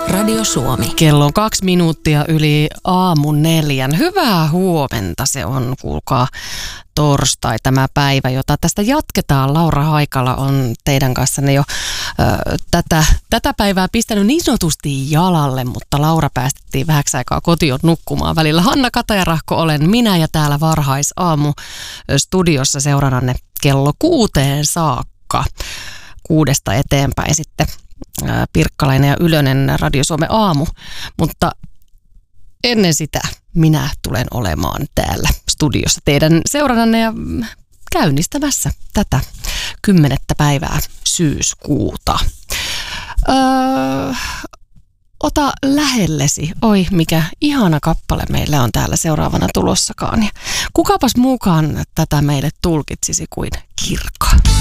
Radio Suomi. Kello on 2 minuuttia yli 4:00. Hyvää huomenta, se on, kuulkaa, torstai tämä päivä, jota tästä jatketaan. Laura Haikala on teidän kanssanne jo tätä päivää pistänyt niin sanotusti jalalle, mutta Laura päästettiin vähäksi aikaa kotiin nukkumaan. Välillä Hanna Katajarahko olen minä ja täällä varhaisaamu studiossa seurannanne kello 6 saakka. 6 eteenpäin sitten Pirkkalainen ja Ylönen Radio Suomen aamu, mutta ennen sitä minä tulen olemaan täällä studiossa teidän seurannanne ja käynnistämässä tätä 10. päivää syyskuuta. Ota lähellesi. Oi, mikä ihana kappale meille on täällä seuraavana tulossakaan. Ja kukapas muukaan tätä meille tulkitsisi kuin Kirkka.